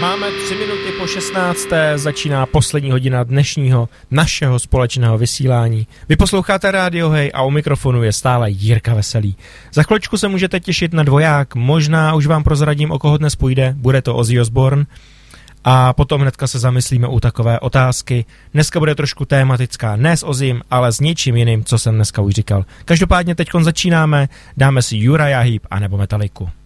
Máme 3 minuty po 16. Začíná poslední hodina dnešního našeho společného vysílání. Vy posloucháte Radio Hej a u mikrofonu je stále Jirka Veselý. Za chvíličku se můžete těšit na dvoják, možná už vám prozradím, o koho dnes půjde, bude to Ozzy Osbourne. A potom hnedka se zamyslíme u takové otázky. Dneska bude trošku tématická, ne s Ozzym, ale s něčím jiným, co jsem dneska už říkal. Každopádně teďkon začínáme, dáme si Uriah Heep anebo Metalliku.